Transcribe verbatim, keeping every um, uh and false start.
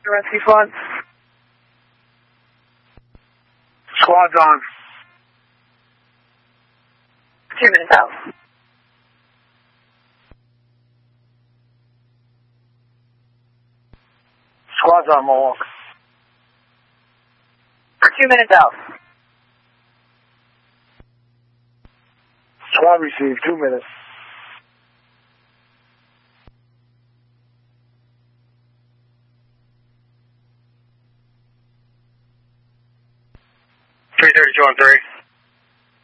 Rescue squad. Squad's on. Two minutes out. Squad's on, Mohawk. Two minutes out. Squad received, two minutes. three thirty-two on three.